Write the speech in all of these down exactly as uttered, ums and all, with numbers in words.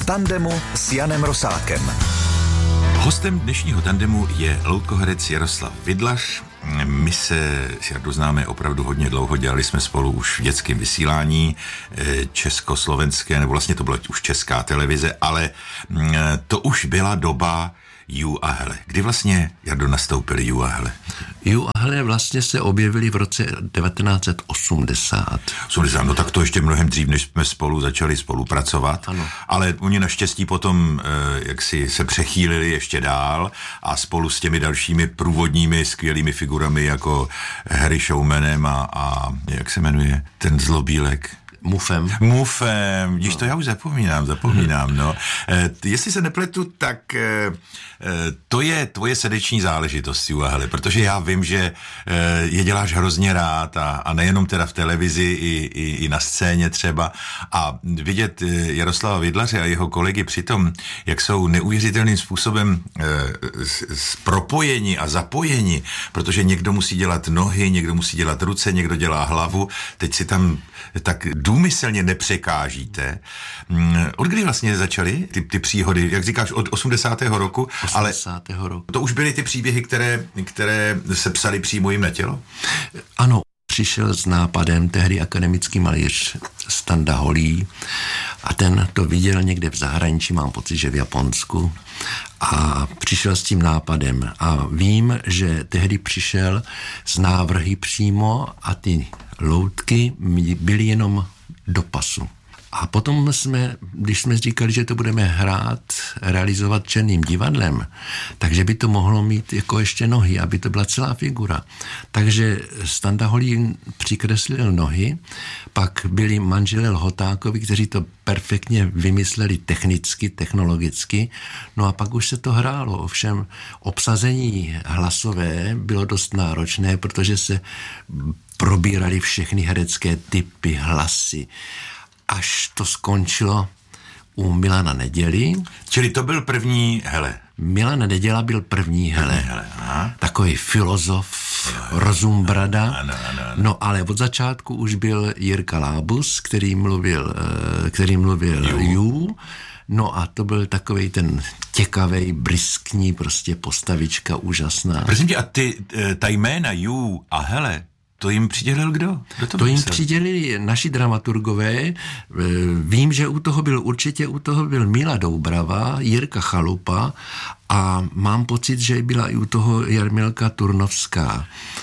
tandemu s Janem Rosákem. Hostem dnešního tandemu je loutkoherec Jaroslav Vidlař. My se s Jardou známe opravdu hodně dlouho, dělali jsme spolu už v dětském vysílání československé, nebo vlastně to byla už česká televize, ale to už byla doba Jú a Hele. Kdy vlastně, Jardo, nastoupili Jú a Hele? Jú a Hele vlastně se objevili v roce devatenáct set osmdesát. osmdesát, no tak to ještě mnohem dřív, než jsme spolu začali spolupracovat. Ano. Ale oni naštěstí potom jak si se přechýlili ještě dál a spolu s těmi dalšími průvodními skvělými figurami jako Harry Showmanem a, a jak se jmenuje ten zlobílek? Mufem. Mufem, když no. to já už zapomínám, zapomínám, no. E, jestli se nepletu, tak e, e, to je tvoje srdeční záležitost, Jú a Hele, protože já vím, že e, je děláš hrozně rád a, a nejenom teda v televizi, i, i, i na scéně třeba a vidět Jaroslava Vidlaře a jeho kolegy přitom, jak jsou neuvěřitelným způsobem e, s, s propojeni a zapojeni, protože někdo musí dělat nohy, někdo musí dělat ruce, někdo dělá hlavu, teď si tam tak důmyslně nepřekážíte. Od kdy vlastně začaly ty, ty příhody? Jak říkáš, od osmdesátého roku? osmdesátého Ale roku. To už byly ty příběhy, které, které se psaly přímo jim na tělo? Ano, přišel s nápadem tehdy akademický malíř Standa Holý a ten to viděl někde v zahraničí, mám pocit, že v Japonsku, a přišel s tím nápadem. A vím, že tehdy přišel s návrhy přímo a ty loutky byly jenom do pasu. A potom jsme, když jsme říkali, že to budeme hrát, realizovat černým divadlem, takže by to mohlo mít jako ještě nohy, aby to byla celá figura. Takže Standa Holý přikreslil nohy, pak byli manželé Lhotákovi, kteří to perfektně vymysleli technicky, technologicky, no a pak už se to hrálo. Ovšem obsazení hlasové bylo dost náročné, protože se probírali všechny herecké typy, hlasy, až to skončilo u Milana Neděly. Čili to byl první Hele. Milan Neděla byl první Hele. První hele aha. Takový filozof, rozumbrada. Ano, ano, ano. No ale od začátku už byl Jirka Lábus, který mluvil, který mluvil Jú. No a to byl takovej ten těkavej, briskní prostě postavička úžasná. Prosím tě, a ty, ta jména Jú a Hele, to jim přidělil kdo? Kdo to to jim myslel? přidělili naši dramaturgové. Vím, že u toho byl určitě u toho byl Míla Doubrava, Jirka Chalupa a mám pocit, že byla i u toho Jarmilka Turnovská.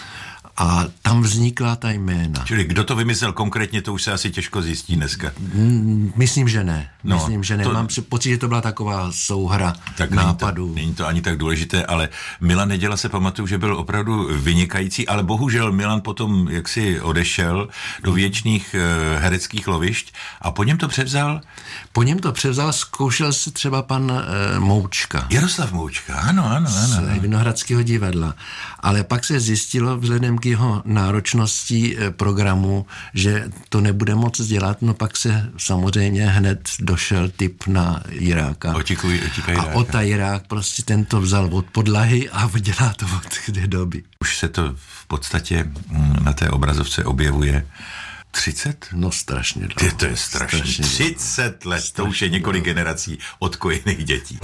A tam vznikla ta jména. Čili kdo to vymyslel konkrétně, to už se asi těžko zjistí dneska. Myslím, že ne. No, Myslím, že ne. to... Mám pocit, že to byla taková souhra tak nápadů. Není to, není to ani tak důležité, ale Milan Neděla se pamatuju, že byl opravdu vynikající, ale bohužel Milan potom jaksi odešel do věčných uh, hereckých lovišť a po něm to převzal? Po něm to převzal, zkoušel se třeba pan uh, Moučka. Jaroslav Moučka, ano, ano, ano. Z Vinohradského divadla. Ale pak se zjistilo vzhledem k jeho náročnosti programu, že to nebude moc dělat, no pak se samozřejmě hned došel tip na Jiráka. Otikuj, otika Jiráka. A Ota Jirák prostě tento vzal od podlahy a dělá to od té doby. Už se to v podstatě na té obrazovce objevuje třicet? No strašně dlouho. Je to je strašně. strašně třicet let, strašně to už je několik dlouho. Generací odkojených dětí.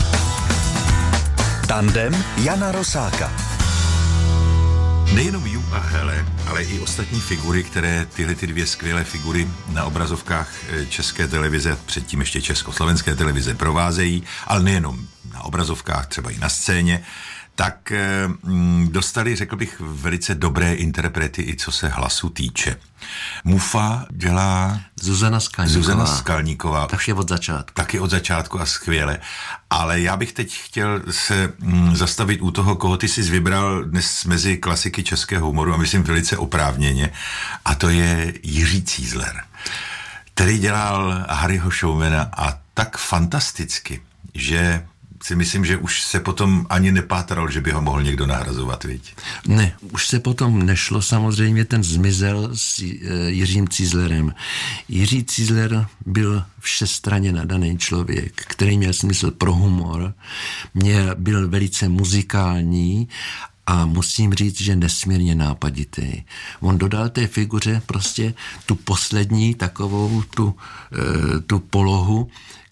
Tandem Jana Rosáka. Nejenom Jú a Hele, ale i ostatní figury, které tyhle ty dvě skvělé figury na obrazovkách české televize, předtím ještě československé televize provázejí, ale nejenom na obrazovkách, třeba i na scéně, tak mm, dostali, řekl bych, velice dobré interprety, i co se hlasu týče. Mufa dělá Zuzana Skalníková. Zuzana Skalníková. Tak je od začátku. Taky od začátku a skvěle. Ale já bych teď chtěl se mm, zastavit u toho, koho ty jsi vybral dnes mezi klasiky českého humoru a myslím velice oprávněně. A to je Jiří Cízler, který dělal Harryho Showmana a tak fantasticky, že si myslím, že už se potom ani nepátral, že by ho mohl někdo nahrazovat, viď? Ne, už se potom nešlo, samozřejmě ten zmizel s Jiřím Cízlerem. Jiří Cízler byl všestranně nadaný člověk, který měl smysl pro humor, měl, byl velice muzikální a musím říct, že nesmírně nápaditý. On dodal té figuře prostě tu poslední takovou tu, tu polohu,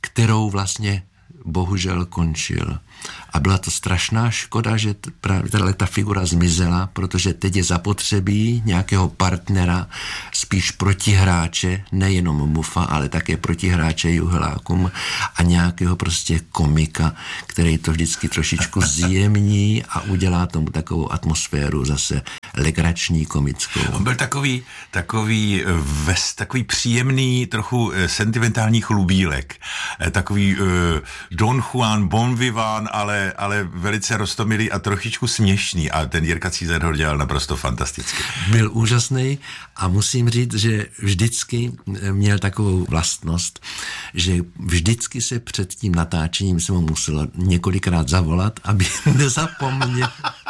kterou vlastně bohužel končil. A byla to strašná škoda, že t- právě ta figura zmizela, protože teď je zapotřebí nějakého partnera, spíš protihráče, nejenom Mufa, ale také protihráče Juhelákům a nějakého prostě komika, který to vždycky trošičku zjemní a udělá tomu takovou atmosféru zase legrační, komickou. On byl takový, takový, ves, takový příjemný, trochu sentimentální chlubílek. Takový uh, Don Juan Bon Vivant, ale, ale velice roztomilý a trošičku směšný. A ten Jirka Cízer ho dělal naprosto fantasticky. Byl úžasný a musím říct, že vždycky měl takovou vlastnost, že vždycky se před tím natáčením se mu muselo několikrát zavolat, aby nezapomněl.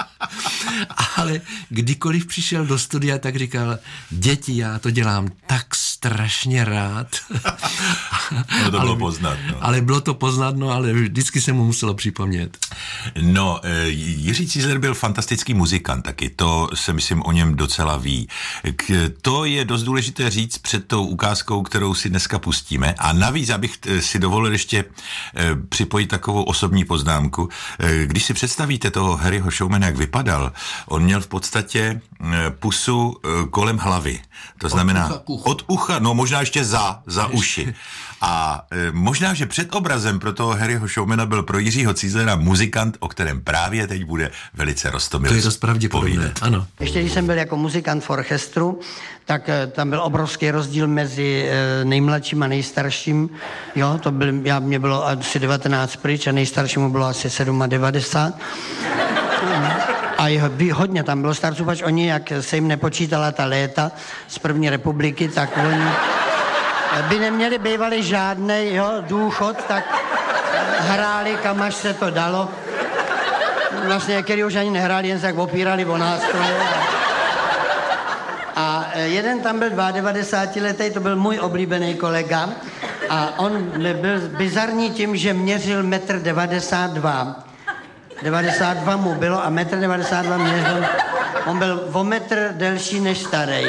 Ale kdykoliv přišel do studia, tak říkal, děti, já to dělám tak strašně rád. No to ale, bylo poznat. No. Ale bylo to poznat, no, ale vždycky se mu muselo připomnět. No, Jiří Cízer byl fantastický muzikant taky, to se myslím o něm docela ví. To je dost důležité říct před tou ukázkou, kterou si dneska pustíme. A navíc, abych si dovolil ještě připojit takovou osobní poznámku. Když si představíte toho Harryho Showmana, jak vypadal, on měl v podstatě pusu kolem hlavy. To znamená od ucha, od ucha no možná ještě za, za uši. A e, možná, že před obrazem pro toho Harryho Showmana byl pro Jiřího Cízera muzikant, o kterém právě teď bude velice roztomilý. To je dost pravděpodobné, ano. Ještě když jsem byl jako muzikant v orchestru, tak e, tam byl obrovský rozdíl mezi e, nejmladším a nejstarším. Jo, to byl, já, mě bylo asi devatenáct pryč a nejstaršímu bylo asi devadesát sedm. A jeho, hodně tam bylo starců, pač oni, jak se jim nepočítala ta léta z první republiky, tak oni by neměli bývali žádnej jo, důchod, tak hráli, kam až se to dalo. Vlastně některý už ani nehráli, jen se tak opírali o nástroje. A jeden tam byl devadesátletý, to byl můj oblíbený kolega. A on byl bizarní tím, že měřil metr devadesát dva. devadesát dva mu bylo a metr devadesát dva měřil. On byl o metr delší než starý.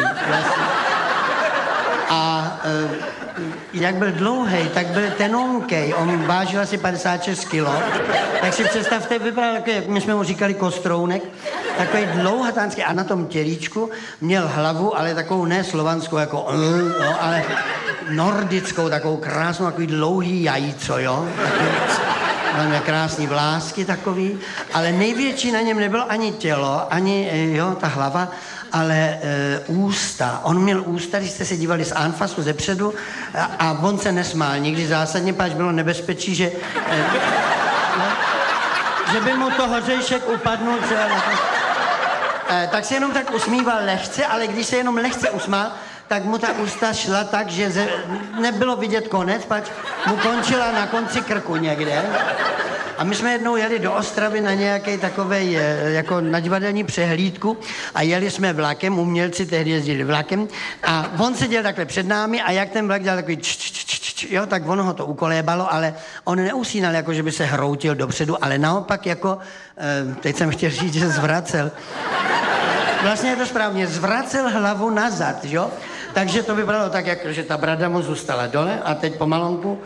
A e, jak byl dlouhej, tak byl tenonkej. On vážil asi padesát šest kilo. Tak si představte, vypadal takový, jak my jsme mu říkali kostrounek, takový dlouhatánský a na tom tělíčku měl hlavu, ale takovou ne slovanskou, jako no, ale nordickou, takovou krásnou, takový dlouhý jajíco, jo. Máme krásný vlásky takový, ale největší na něm nebylo ani tělo, ani jo, ta hlava, ale e, ústa. On měl ústa, když jste se dívali z anfasu zepředu a, a on se nesmál nikdy zásadně, páč bylo nebezpečí, že e, no, že by mu to hořejšek upadnul třeba. E, tak se jenom tak usmíval lehce, ale když se jenom lehce usmál, tak mu ta ústa šla tak, že ze, nebylo vidět konec, pač mu končila na konci krku někde. A my jsme jednou jeli do Ostravy na nějaký takovej, jako na divadelní přehlídku a jeli jsme vlakem, umělci tehdy jezdili vlakem a on seděl takhle před námi a jak ten vlak dělal takový č, č, č, č, jo, tak ono ho to ukolébalo, ale on neusínal, jako že by se hroutil dopředu, ale naopak jako, teď jsem chtěl říct, že zvracel. Vlastně je to správně, zvracel hlavu nazad, jo? Takže to vypadalo tak, jak, že ta brada mu zůstala dole a teď pomalonku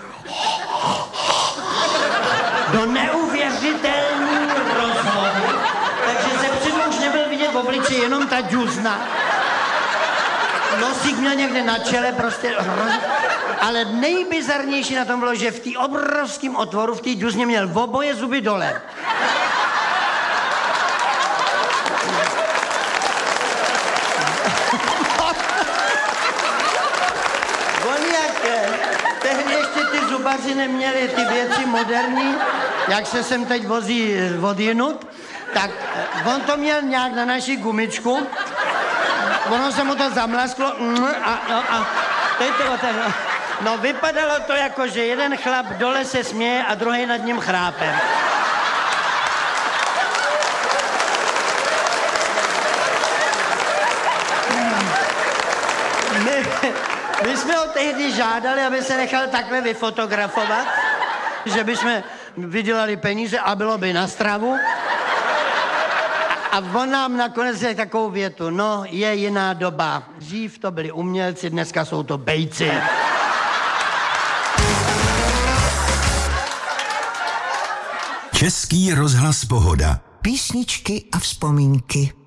do neuvěřitelný rozhodu. Takže ze předu už nebyl vidět v obliči jenom ta džuzna. Nosík měl někde na čele, prostě hroz... Ale nejbizarnější na tom bylo, že v té obrovském otvoru, v té džuzně měl oboje zuby dole. Zubaři neměli ty věci moderní, jak se sem teď vozí odjinut, tak on to měl nějak na naši gumičku, ono se mu to zamlasklo a, a, a teď to otevřelo. No vypadalo to jako, že jeden chlap dole se směje a druhý nad ním chrápe. My jsme ho tehdy žádali, aby se nechal takhle vyfotografovat, že bychom vydělali peníze a bylo by na stravu. A on nám nakonec řekl takovou větu, no je jiná doba. Dřív to byli umělci, dneska jsou to bejci. Český rozhlas Pohoda. Písničky a vzpomínky.